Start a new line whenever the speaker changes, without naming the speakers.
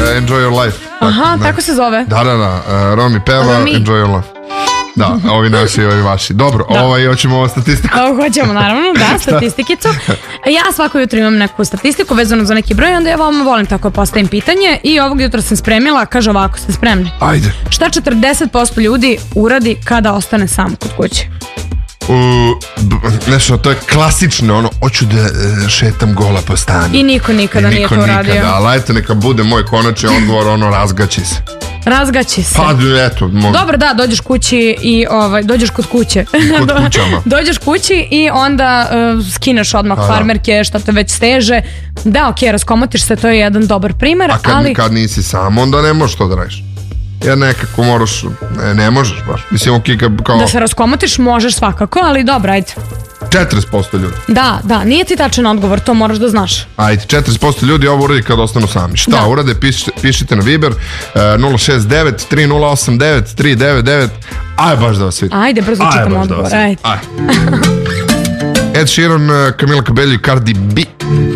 Enjoy Your Life.
Aha, tako se zove.
Da, Romi peva Enjoy Your Life. Da, ovi naši i ovi vaši. Dobro, hoćemo ovo statistiku.
Hoćemo, naravno, da, statistikicu. Ja svako jutro imam neku statistiku vezano za neki broj, onda ja vam volim tako postavim pitanje i ovog jutra sam spremila, kaže ovako, ste spremni?
Ajde.
Šta 40% ljudi uradi kada ostane sam kod kuće?
Nešto, to je klasično, hoću da šetam gola po stanu.
I niko nikada nije to uradio.
Ali eto, neka bude moj konačni odgovor, razgaći se.
Razgaći se.
Pa, eto.
Dobro, da, dođeš kući i dođeš kod kuće.
Kod kućama.
Dođeš kući i onda skineš odmah farmerke, šta te već steže. Da, okej, raskomotiš se, to je jedan dobar primer.
A kad nisi sam, onda ne možeš to da radiš. Jer nekako moraš, ne možeš baš. Mislim, kao...
Da se raskomotiš možeš svakako, ali dobro, ajde.
40% ljudi.
Da, nije ti tačan odgovor, to moraš da znaš.
Ajde, 40% ljudi ovo uradi kad ostanu sami. Šta urade, pišite na Viber 069 3089 399. Ajde baš da vas vidim.
Ajde, brzo čitam odgovor, ajde.
Ed Sheeran, Camila Cabello i Cardi B.